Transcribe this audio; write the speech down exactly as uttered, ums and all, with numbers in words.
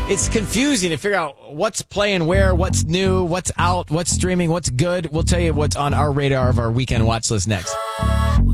It's confusing to figure out what's playing where, what's new, what's out, what's streaming, what's good. We'll tell you what's on our radar of our weekend watch list next.